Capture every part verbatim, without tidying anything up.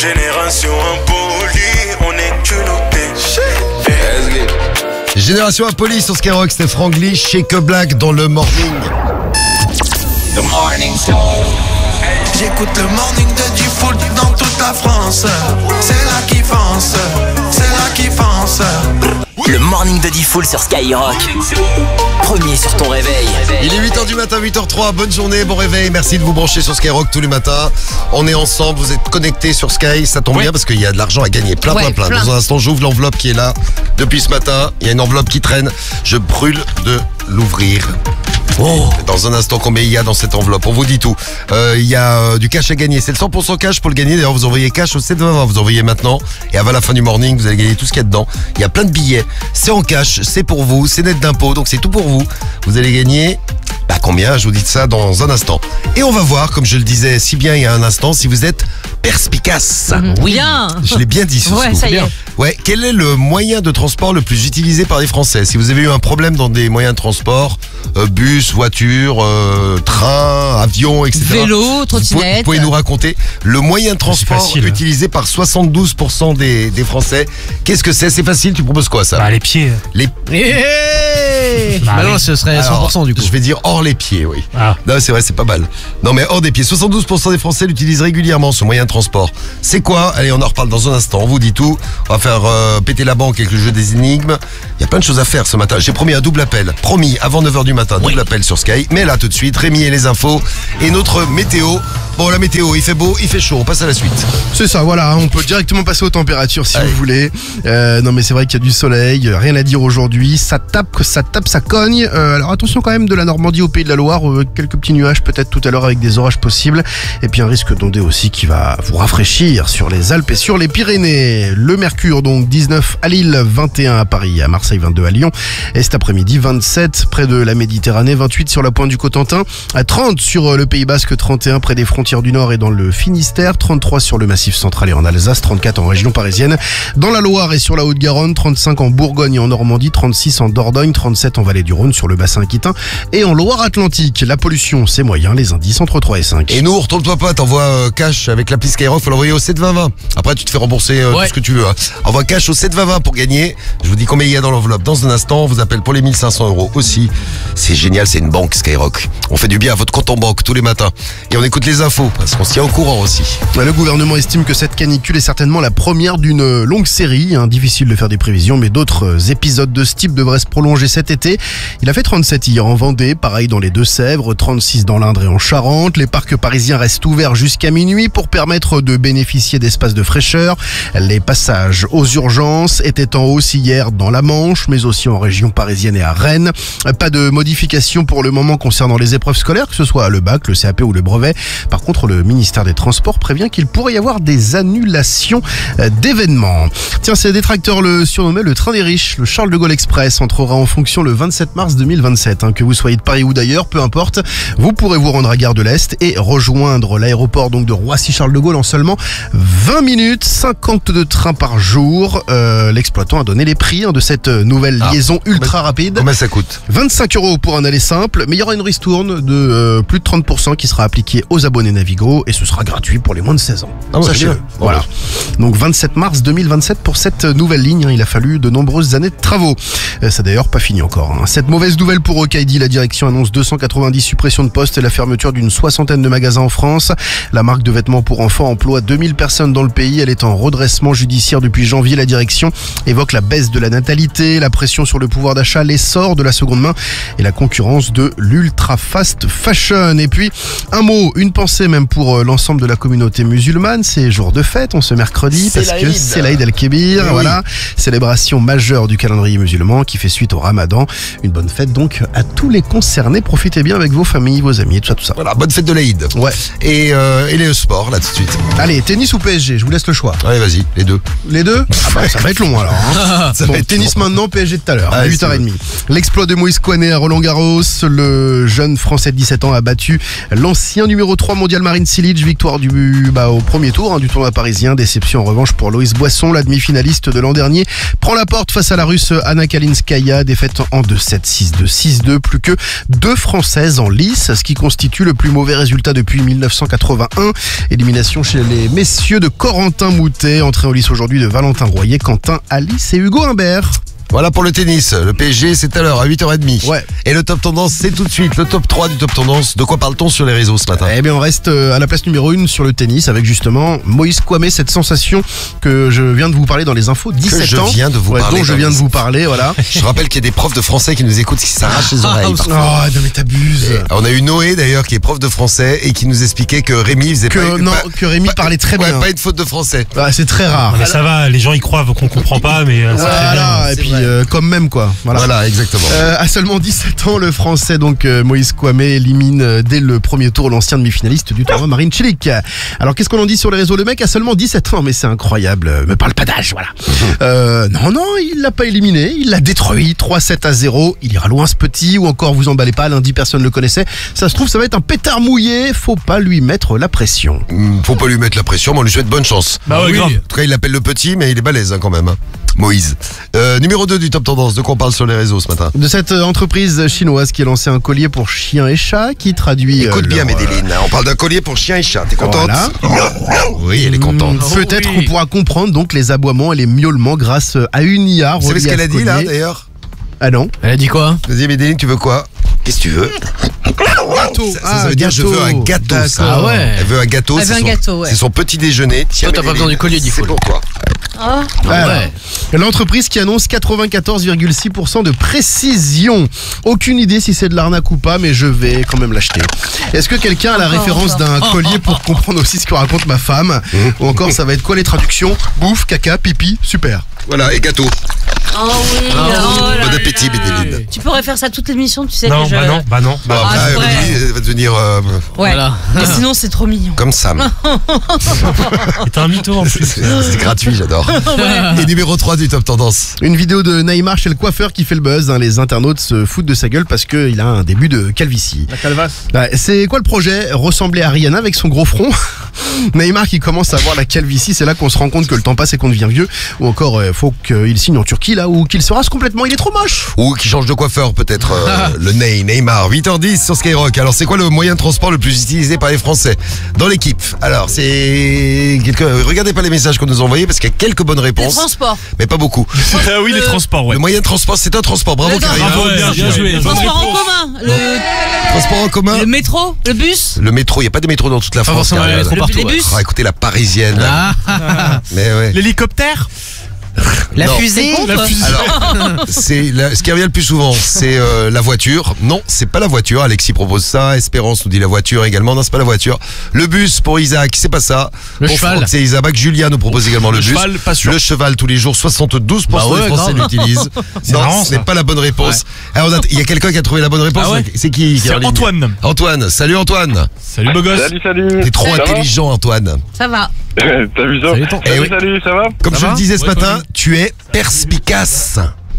Génération impolie, on est culotté. Génération Impolie sur Skyrock, c'était Franglish, Shake a Black dans le morning. The morning show. J'écoute le morning de Diffoul dans toute la France. C'est là qui fonce, c'est là qui fonce. Le morning de Diffoul sur Skyrock. Premier sur ton réveil. Il est huit heures du matin, huit heures zéro trois, bonne journée, bon réveil, merci de vous brancher sur Skyrock tous les matins. On est ensemble, vous êtes connectés sur Sky, ça tombe Ouais. bien parce qu'il y a de l'argent à gagner, plein Ouais, plein plein. plein. Dans un instant, j'ouvre l'enveloppe qui est là depuis ce matin, il y a une enveloppe qui traîne, je brûle de l'ouvrir. Oh. Dans un instant, combien il y a dans cette enveloppe? On vous dit tout. Euh, il y a euh, du cash à gagner. C'est le cent pour cent cash pour le gagner. D'ailleurs, vous envoyez cash au sept vingt vingt. Vous envoyez maintenant. Et avant la fin du morning, vous allez gagner tout ce qu'il y a dedans. Il y a plein de billets. C'est en cash. C'est pour vous. C'est net d'impôts. Donc, c'est tout pour vous. Vous allez gagner... Bah combien? Je vous dis ça dans un instant. Et on va voir, comme je le disais si bien il y a un instant, si vous êtes perspicace. Oui. Bien. Je l'ai bien dit ce Ouais, scoop. ça y est. Ouais, quel est le moyen de transport le plus utilisé par les Français? Si vous avez eu un problème dans des moyens de transport, euh, bus, voiture, euh, train, avion, et cetera. Vélo, Vous pouvez, trottinette. vous pouvez nous raconter le moyen de transport facile. utilisé par soixante-douze pour cent des, des Français. Qu'est-ce que c'est? C'est facile, tu proposes quoi ça? Bah, les pieds. Les... Bah, Bah non, oui. ce serait cent Alors, pour cent du coup. Je vais dire hors les pieds, oui. Ah. Non, c'est vrai, c'est pas mal. Non, mais hors des pieds. soixante-douze pour cent des Français l'utilisent régulièrement, ce moyen de transport. C'est quoi? Allez, on en reparle dans un instant. On vous dit tout. On va faire euh, péter la banque avec le jeu des énigmes. Il y a plein de choses à faire ce matin. J'ai promis un double appel. Promis, avant neuf heures du matin, double appel sur Sky. Mais là, tout de suite, Rémi et les infos. Et notre météo. Bon, la météo, il fait beau, il fait chaud. On passe à la suite. C'est ça, voilà, on peut directement passer aux températures si Allez. vous voulez. Euh, non mais c'est vrai qu'il y a du soleil, rien à dire aujourd'hui. Ça tape, ça tape, ça cogne. Euh, alors attention quand même de la Normandie au Pays de la Loire, euh, quelques petits nuages peut-être tout à l'heure avec des orages possibles. Et puis un risque d'ondée aussi qui va vous rafraîchir sur les Alpes et sur les Pyrénées. Le mercure donc dix-neuf à Lille, vingt et un à Paris, à Marseille vingt-deux à Lyon. Et cet après-midi vingt-sept près de la Méditerranée, vingt-huit sur la pointe du Cotentin, à trente sur le Pays Basque, trente et un près des frontières du Nord et dans le Finistère, trente-trois sur le Massif central et en Alsace, trente-quatre en région parisienne, dans la Loire et sur la Haute-Garonne, trente-cinq en Bourgogne et en Normandie, trente-six en Dordogne, trente-sept en Vallée du Rhône sur le bassin aquitain et en Loire-Atlantique. La pollution, c'est moyen, les indices entre trois et cinq. Et nous, retourne-toi pas, t'envoies euh, cash avec l'appli Skyrock, faut l'envoyer au sept vingt vingt. Après, tu te fais rembourser euh, Ouais. tout ce que tu veux. Hein. Envoie cash au sept vingt vingt pour gagner. Je vous dis combien il y a dans l'enveloppe. Dans un instant, on vous appelle pour les mille cinq cents euros aussi. C'est génial, c'est une banque Skyrock. On fait du bien à votre compte en banque tous les matins. Et on écoute les infos, parce qu'on se tient au courant aussi. Le gouvernement estime que cette canicule est certainement la première d'une longue série. Hein. Difficile de faire des prévisions, mais d'autres épisodes de ce type devraient se prolonger cet été. Il a fait trente-sept hier en Vendée, pareil dans les Deux-Sèvres, trente-six dans l'Indre et en Charente. Les parcs parisiens restent ouverts jusqu'à minuit pour permettre de bénéficier d'espaces de fraîcheur. Les passages aux urgences étaient en hausse hier dans la Manche, mais aussi en région parisienne et à Rennes. Pas de modification pour le moment concernant les épreuves scolaires, que ce soit le bac, le C A P ou le brevet. Par contre, le ministère des Transports prévient qu'il pourrait y avoir des annulations euh, d'événements. Tiens, ces détracteurs le surnommaient le train des riches. Le Charles de Gaulle Express entrera en fonction le vingt-sept mars deux mille vingt-sept. Hein, que vous soyez de Paris ou d'ailleurs, peu importe, vous pourrez vous rendre à Gare de l'Est et rejoindre l'aéroport donc de Roissy-Charles de Gaulle en seulement vingt minutes, cinquante de trains par jour. Euh, L'exploitant a donné les prix hein, de cette nouvelle Ah, liaison ultra rapide. Combien ça coûte? vingt-cinq euros pour un aller simple, mais il y aura une ristourne de euh, plus de trente pour cent qui sera appliquée aux abonnés Navigo et ce sera gratuit pour les moins de seize ans. Ah ouais, Sachez-le. bien. Voilà. Donc vingt-sept mars deux mille vingt-sept pour cette nouvelle ligne. Il a fallu de nombreuses années de travaux. Euh, Ça d'ailleurs pas fini encore. Hein. Cette mauvaise nouvelle pour Okaidi, la direction annonce deux cent quatre-vingt-dix suppressions de postes et la fermeture d'une soixantaine de magasins en France. La marque de vêtements pour enfants emploie deux mille personnes dans le pays. Elle est en redressement judiciaire depuis janvier. La direction évoque la baisse de la natalité, la pression sur le pouvoir d'achat, l'essor de la seconde main et la concurrence de l'ultra fast fashion. Et puis un mot, une pensée même pour euh, l'ensemble de la communauté musulmane. C'est jour de fête, on ce mercredi C'est parce que l'Aïd. c'est l'Aïd el-Kébir, Oui. voilà, célébration majeure du calendrier musulman qui fait suite au Ramadan. Une bonne fête donc à tous les concernés. Profitez bien avec vos familles, vos amis, tout ça, tout ça. Voilà, bonne fête de l'Aïd. Ouais. Et, euh, et les sports, là tout de suite. Allez, tennis ou P S G, je vous laisse le choix. Allez, vas-y, les deux. Les deux ah bah, ça va être long alors. Hein. Ça Bon, va être tennis long. maintenant, P S G tout à l'heure, Allez, huit heures trente. L'exploit de Moïse Kouané à Roland Garros. Le jeune Français de dix-sept ans a battu l'ancien numéro trois mondial mondial Marin Cilic, victoire du, bah, au premier tour hein, du tournoi parisien. Déception en revanche pour Loïs Boisson, la demi-finaliste de l'an dernier. Prend la porte face à la russe Anna Kalinskaya, défaite en deux sept, six deux, six deux. Plus que deux françaises en lice, ce qui constitue le plus mauvais résultat depuis mille neuf cent quatre-vingt-un. Élimination chez les messieurs de Corentin Moutet, entrée en lice aujourd'hui de Valentin Royer, Quentin Alice et Hugo Humbert. Voilà pour le tennis. Le P S G, c'est à l'heure, à huit heures trente. Ouais. Et le top tendance, c'est tout de suite. Le top trois du top tendance. De quoi parle-t-on sur les réseaux ce matin? Eh bien, on reste à la place numéro une sur le tennis avec justement Moïse Kouamé, cette sensation que je viens de vous parler dans les infos. dix-sept que je ans. viens de vous ouais, parler. dont je viens de vous parler, voilà. Je rappelle qu'il y a des profs de français qui nous écoutent, qui s'arrachent les oreilles. Oh, non, mais t'abuses. Et on a eu Noé d'ailleurs qui est prof de français et qui nous expliquait que Rémi faisait Que, pas, non, pas- que Rémi pas- parlait très ouais, bien. pas une faute de français. Ah, c'est très rare. Mais ça va, les gens y croient qu'on comprend pas, mais euh, c'est très bien. Voilà, et c'est puis vrai. euh, comme même quoi. Voilà. Voilà, exactement. Euh, à seulement dix-sept ans, le français donc euh, Moïse Kouamé élimine euh, dès le premier tour l'ancien demi-finaliste du tournoi Marin Cilic. Alors qu'est-ce qu'on en dit sur les réseaux? Le mec a seulement dix-sept ans, mais c'est incroyable. Euh, me parle pas d'âge, voilà. Euh, non, non, il l'a pas éliminé, il l'a détruit. trois sept à zéro. Il ira loin ce petit, ou encore vous emballez pas, lundi personne le connaissait. Ça se trouve, ça va être un pétard mouillé. Faut pas lui mettre la pression. Hum, Faut pas lui mettre la pression, mais on lui souhaite bonne chance. Bah ouais, Oui. grave. En tout cas, il l'appelle le petit, mais il est balèze hein, quand même. hein. Moïse. Euh, numéro deux du top tendance. De quoi on parle sur les réseaux ce matin? De cette euh, entreprise chinoise qui a lancé un collier pour chiens et chats, qui traduit. Écoute euh, bien, leur, euh, Médéline. On parle d'un collier pour chien et chat. T'es contente? Voilà. Oui, elle est contente. Hmm, Peut-être oui. qu'on pourra comprendre donc les aboiements et les miaulements grâce à une I A. Vous savez ce reliée qu'elle à a ce dit là collier. d'ailleurs? Ah non. Elle a dit quoi? Vas-y, Médéline, tu veux quoi? Qu'est-ce que tu veux? Gâteau. Ça, ça veut dire je veux un gâteau. Ça. Ah ouais. Elle veut un gâteau. Elle c'est veut un son- gâteau, ouais. C'est son petit déjeuner. Tiens, Toi, t'as pas Médéline, besoin du collier, dit C'est Foul. pour toi. Oh. Alors, l'entreprise qui annonce quatre-vingt-quatorze virgule six pour cent de précision. Aucune idée si c'est de l'arnaque ou pas, mais je vais quand même l'acheter. Est-ce que quelqu'un a la Encore, référence d'un collier pour comprendre aussi ce que raconte ma femme? Ou encore ça va être quoi les traductions? Bouffe, caca, pipi, super. Voilà, et gâteau. Oh oui. oh là Bon appétit, là. Médéline. Tu pourrais faire ça toute l'émission, tu sais Non, que je... bah non, bah non. Bon, Bah, après, Ah, elle va ouais. devenir- elle va devenir euh, Ouais. Voilà. Mais sinon, c'est trop mignon. comme Sam. T'es un mytho en plus. C'est c'est gratuit, j'adore. Et numéro trois du top tendance. Une vidéo de Neymar chez le coiffeur qui fait le buzz. hein. Les internautes se foutent de sa gueule parce qu'il a un début de calvitie. La calvasse. Bah, c'est quoi le projet? Ressembler à Rihanna avec son gros front. Neymar qui commence à avoir la calvitie, c'est là qu'on se rend compte que le temps passe et qu'on devient vieux. Ou encore, euh, faut qu'il signe en Turquie là, ou qu'il se rase complètement, il est trop moche. Ou qui change de coiffeur peut-être. euh, le Ney, Neymar. huit heures dix sur Skyrock. Alors c'est quoi le moyen de transport le plus utilisé par les Français dans l'équipe? Alors c'est... Quelques... Regardez pas les messages qu'on nous a envoyés parce qu'il y a quelques bonnes Le réponses. transport. Mais pas beaucoup. Ah oui, les transports, ouais. Le moyen de transport, c'est un transport. Bravo Le Karine. Bravo, bien, bien joué. Le Bonne transport en réponse. commun. Le, Transport en commun. le métro. Le bus. Le métro, il n'y a pas de métro dans toute la France. forcément, Karine. il y a les métros Le- partout, les ouais. bus. Ah, écoutez la parisienne. Mais ouais. L'hélicoptère? La Non. fusée. C'est con, La quoi. fusée. Alors, c'est la- ce qui revient le plus souvent, c'est euh, la voiture. Non, c'est pas la voiture. Alexis propose ça. Espérance nous dit la voiture également. Non, c'est pas la voiture. Le bus pour Isaac, c'est pas ça. Le Pour cheval. Franck, c'est Isaac. Julia nous propose également le, Le bus. cheval, pas sûr. Le cheval tous les jours, soixante-douze pour cent Bah ouais, des Français grave. l'utilisent. Non, marrant, ce n'est ça. pas la bonne réponse. Alors, on a- il y a quelqu'un qui a trouvé la bonne réponse. Ah ouais C'est qui, qui est C'est en ligne? Antoine. Antoine. Salut Antoine. Salut, beau gosse. Salut, salut. T'es trop Ça va intelligent Antoine. Ça va. T'as vu ça Salut, ton- Eh Salut, oui. salut, ça va Comme Ça je va le disais ce Ouais, matin, toi, tu es perspicace.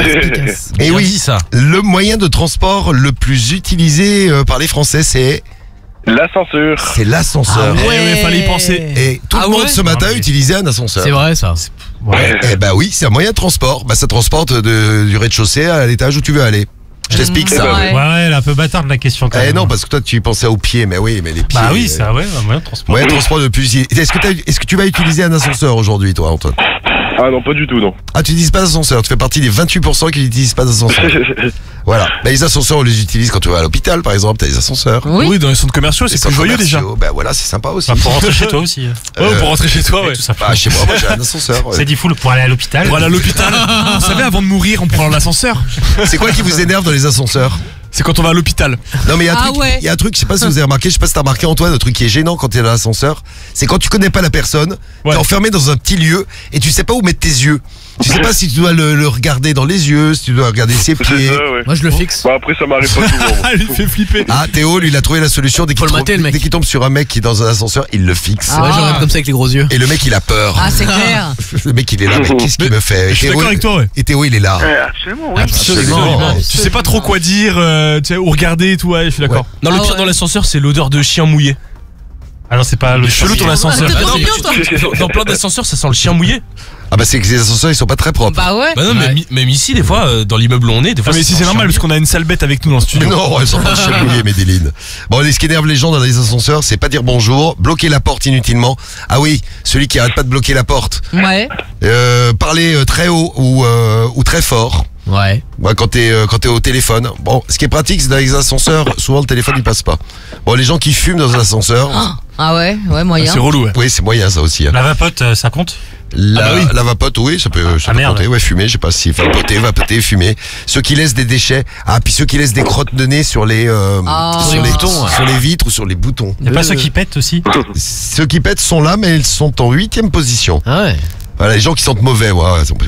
Et Bien oui, dit, ça. le moyen de transport le plus utilisé euh, par les Français, c'est L'ascenseur. c'est l'ascenseur. Ah ouais, ouais, fallait y penser. Et tout Ah le monde ouais ce matin Ah oui. utilisait un ascenseur. C'est vrai, ça. Ouais. Eh ben oui, c'est un moyen de transport. Bah ça transporte de, du rez-de-chaussée à l'étage où tu veux aller. Je t'explique Eh ça. ben, Ouais. Ouais, ouais, elle est un peu bâtarde la question quand Eh même. non, parce que toi tu pensais aux pieds, mais oui, mais les pieds. Bah oui, euh, ça, ouais, un moyen de transport. Moyen de transport le plus utilisé. Est-ce que, t'as- est-ce que tu vas utiliser un ascenseur aujourd'hui, toi, Antoine? Ah non, pas du tout, non. Ah, tu n'utilises pas d'ascenseur. Tu fais partie des vingt-huit pour cent qui n'utilisent pas d'ascenseur. Voilà. Bah, les ascenseurs, on les utilise quand tu vas à l'hôpital, par exemple. T'as des ascenseurs. Oui. dans les centres commerciaux, c'est Les plus centres joyeux déjà. commerciaux, Bah voilà, c'est sympa aussi. Bah, pour rentrer chez toi aussi. Ouais, Euh, pour rentrer chez toi, ouais. Tout ça. Bah, chez moi, moi j'ai un ascenseur. ouais. C'est dit full pour aller à l'hôpital. Pour aller à l'hôpital. Vous savez, avant de mourir, on prend l'ascenseur. C'est quoi qui vous énerve dans les ascenseurs? C'est quand on va à l'hôpital. Non mais il y a un Ah truc, ouais. il y a un truc, je sais pas si vous avez remarqué, je sais pas si t'as remarqué Antoine, un truc qui est gênant quand t'es dans l'ascenseur, c'est quand tu connais pas la personne, Ouais. t'es enfermé dans un petit lieu et tu sais pas où mettre tes yeux. Tu sais pas si tu dois le, le regarder dans les yeux, si tu dois regarder ses C'est pieds. ça, ouais. Moi, je le fixe. Bah après, ça m'arrive pas souvent. Ah, il fait flipper. Ah, Théo, lui, il a trouvé la solution. Dès qu'il Faut le tombe, mater, le mec. dès qu'il tombe sur un mec qui est dans un ascenseur, il le fixe. Ah. Ouais, j'aurais comme ça avec les gros yeux. Et le mec, il a peur. Ah, c'est clair. Le mec, il est là, mais qu'est-ce qu'il me fait? Je suis Et Théo, d'accord avec toi, ouais. Et Théo, il est là. Ouais, absolument, oui. Absolument. Tu sais pas trop quoi dire, euh, tu sais, ou regarder et tout, ouais, je suis d'accord. Non, le Non, le pire pire Ah dans ouais. l'ascenseur, c'est l'odeur de chien mouillé. Ah non, c'est pas le Chelou ton ascenseur. T'es Ah non, trop mais bien, tu- toi. tu- dans- Dans plein d'ascenseurs, ça sent le chien mouillé. Ah bah c'est que les ascenseurs ils sont pas très propres. Bah ouais. Bah non, Ouais. même, même ici, des fois, euh, dans l'immeuble où on est, des Ah fois. mais ça si sent c'est le normal chien parce qu'on a une sale bête avec nous dans le studio. Non, elles sont pas chabouillées, Médéline. Bon, allez, ce qui énerve les gens dans les ascenseurs, c'est pas dire bonjour, bloquer la porte inutilement. Ah oui, celui qui arrête pas de bloquer la porte. Ouais. Euh, parler euh, très haut ou, euh, ou très fort. Ouais. Ouais, quand t'es euh, quand t'es au téléphone. Bon, ce qui est pratique, c'est dans les ascenseurs, souvent le téléphone il passe pas. Bon, les gens qui fument dans un ascenseur, Ah ouais, ouais, moyen. C'est relou, ouais. oui, c'est moyen ça aussi. hein. La vapote, euh, ça compte? La, Ah bah oui. la vapote, oui, ça peut, ça Ah peut merde. compter. Ouais, fumer, je sais pas si vapoter, vapoter, fumer. Ceux qui laissent des déchets. Ah, puis ceux qui laissent des crottes de nez sur les, euh, Ah. sur Sur les les boutons, ouais. sur les vitres ou sur les boutons. Y'a pas ceux qui pètent aussi? Ceux qui pètent sont là, mais ils sont en huitième position. Ah ouais. Voilà, les gens qui sentent mauvais, ouais,